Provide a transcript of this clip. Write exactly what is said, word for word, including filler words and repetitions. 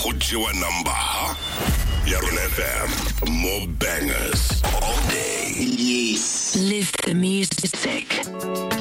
go jewa number ya Rona F M, more bangers all day. Yes. Live the music.